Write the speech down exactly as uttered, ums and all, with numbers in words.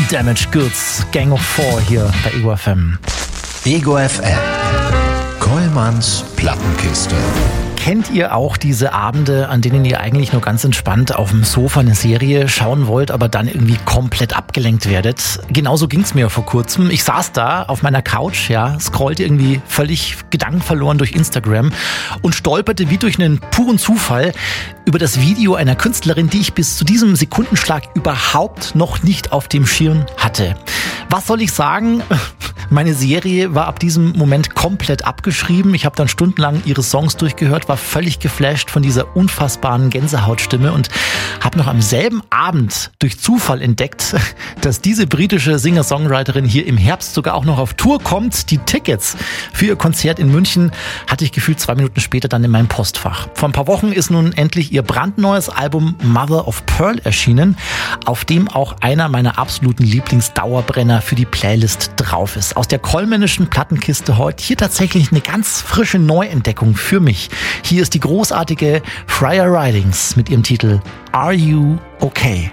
Damaged Goods, Gang of Four hier bei Ego F M. Ego F M. Kollmanns Plattenkiste. Kennt ihr auch diese Abende, an denen ihr eigentlich nur ganz entspannt auf dem Sofa eine Serie schauen wollt, aber dann irgendwie komplett abgelenkt werdet? Genauso ging's mir vor kurzem. Ich saß da auf meiner Couch, ja, scrollte irgendwie völlig gedankenverloren durch Instagram und stolperte wie durch einen puren Zufall über das Video einer Künstlerin, die ich bis zu diesem Sekundenschlag überhaupt noch nicht auf dem Schirm hatte. Was soll ich sagen? Meine Serie war ab diesem Moment komplett abgeschrieben. Ich habe dann stundenlang ihre Songs durchgehört, war völlig geflasht von dieser unfassbaren Gänsehautstimme und habe noch am selben Abend durch Zufall entdeckt, dass diese britische Singer-Songwriterin hier im Herbst sogar auch noch auf Tour kommt. Die Tickets für ihr Konzert in München hatte ich gefühlt zwei Minuten später dann in meinem Postfach. Vor ein paar Wochen ist nun endlich ihr brandneues Album Mother of Pearl erschienen, auf dem auch einer meiner absoluten Lieblingsdauerbrenner für die Playlist drauf ist. Aus der kollmännischen Plattenkiste heute hier tatsächlich eine ganz frische Neuentdeckung für mich. Hier ist die großartige Freya Ridings mit ihrem Titel Are You Okay?